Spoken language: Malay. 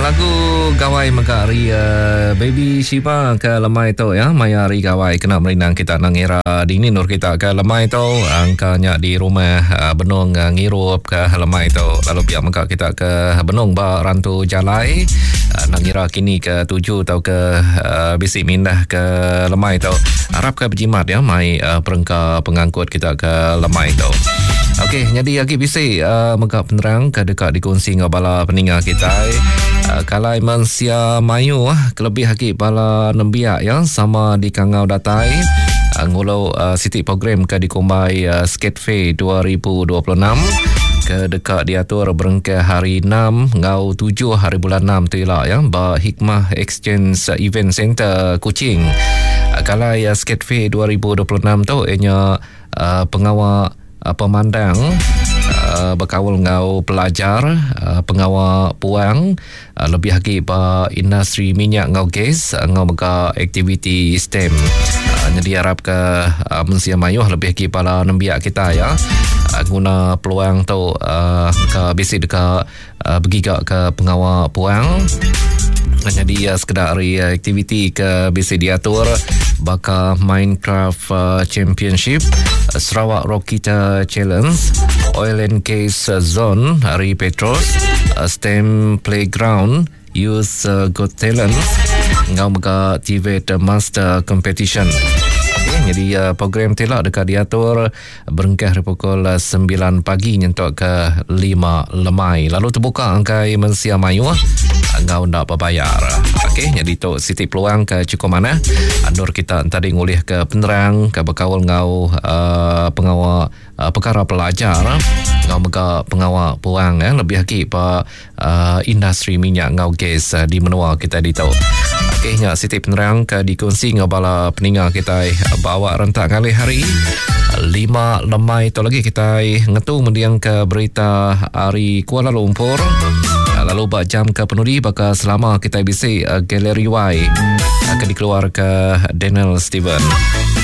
lagu gawai megari Baby Shiva ke lemai tu ya, maya ri gawai kena merinang kita nang era dini nur kita ke lemai tu angkanya di rumah benung ngirup ke lemai tu lalu pihak meka kita ke benung ba rantu jalai nang era kini ke 7 atau ke bisi mindah ke lemai tu harap ke berjimat ya mai perengka pengangkut kita ke lemai tu. Okey, jadi lagi bisi meka penerang ke dekat dikongsi ngabala peninga kita kalai mansia mayu kelebih haki bala nembiak ya sama di Kangau Datai ngulau siti program ke dikombai Skate Fair 2026 ke dekat diatur berengke hari 6 ngau 7 hari bulan 6 tu lah ya ba Hikmah Exchange Event Center Kuching. Kalai Skate Fair 2026 tu ianya pengawal pemandang berkawal ngau pelajar pengawal puang lebih lagi ba industri minyak ngau gas ngau mega aktiviti STEM jadi harap ke mensia mayuh lebih lagi pala nembiak kita ya guna peluang tu ke basic dekat bergigak ke pengawal puang. Jadi sekedar aktiviti ke bisi diatur baka Minecraft Championship, Sarawak Rockita Challenge, Oil and Gas Zone, Hari Petros, STEM Playground, Youth Got Talent, ngau mega TVET Master Competition. Jadi program telak dekat diatur berengkah dari pukul 9 pagi nyentuk ke 5 lemai. Lalu terbuka angkai mensia mayu ngau ndak berbayar. Okey, jadi tu siti peluang ke cukup mana andur kita tadi ngulih ke penerang ke berkawal ngau pengawal perkara pelajar ngau mega pengawal puang lebih lagi pa industri minyak ngau gas di menua kita di tu. Okey, nya siti penerang ke dikongsi ngabala peninga kita bawa rentak kali hari 5 lemai tu lagi kita ngetu mendiang ke berita hari Kuala Lumpur. Lalu bak jam ke penuri baka selama kita bisi Galeri Y akan dikeluar ke Daniel Steven.